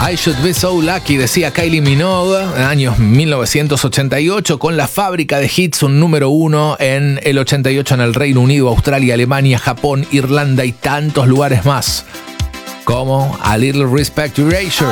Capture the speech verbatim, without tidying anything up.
I Should Be So Lucky, decía Kylie Minogue, en años mil novecientos ochenta y ocho, con la fábrica de hits, un número uno en el ochenta y ocho en el Reino Unido, Australia, Alemania, Japón, Irlanda y tantos lugares más, como A Little Respect to Erasure.